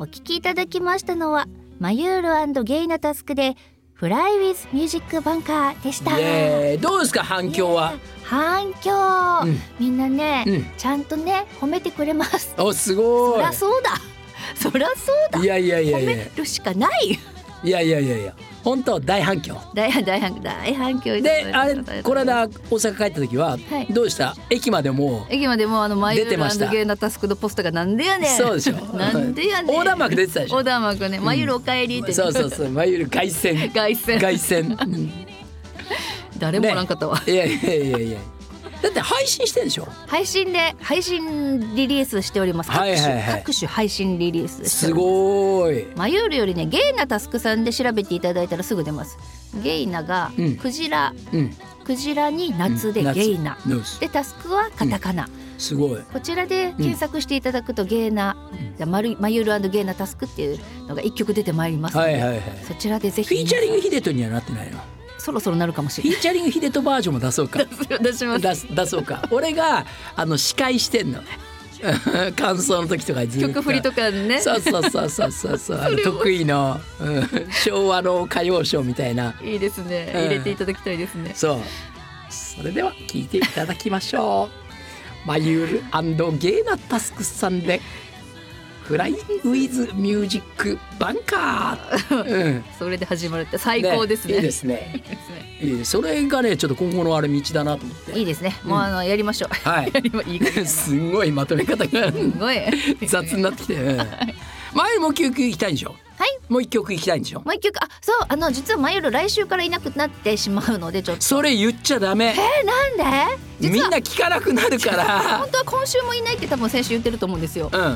お聴きいただきましたのはマユール&ゲイナタスクでフライウィズミュージックバンカーでした。 どうですか反響は？ 反響、みんなね、ちゃんとね褒めてくれます。 おすごい。 そりゃそうだいや褒めるしかない。 いや本当大反響大反響で、あれこの間大阪帰った時は、どうした？駅までもマユール&ゲイナタスクのポスターがなんでやねん。 そうでしょなんでやねん。 横断幕出てたでしょ。 横断幕ね、マユールお帰りって、 そうマユール凱旋誰もおらんかったわ、 いやだって配信してんでしょ。配信リリースしております。各種配信リリースしております。 すごい。 マユールよりねゲイナタスクさんで調べていただいたらすぐ出ます。ゲイナがクジラ、クジラに夏でゲイナ、でタスクはカタカナ、 すごい。 こちらで検索していただくとゲイナ、マユール&ゲイナタスクっていうのが1曲出てまいりますので、そちらでぜひ。 フィーチャリングヒデトにはなってないの？ そろそろなるかもしれない。 フィーチャリングヒデトバージョンも出そうか。 出します。 出そうか。俺が司会してんの。感想の時とかずっと曲振りとかね。 そう得意の、昭和の歌謡ショーみたいな。 いいですね、入れていただきたいですね。 それでは聴いていただきましょう。マユール&ゲイナタスクさんでフライウィズミュージックバンカー、 それで始まるって最高ですね。 いいですね。それがねちょっと今後の道だなと思って。 いいですね。もうやりましょう。はい。 すごいまとめ方がすごい雑になってきて。前もう一曲行きたいんでしょ。はい。もう一曲行きたいんでしょ。 もう一曲。そう実はマユール来週からいなくなってしまうのでちょっと。 それ言っちゃダメ。 なんで？ みんな聞かなくなるから。 本当は今週もいないって多分先週言ってると思うんですよ。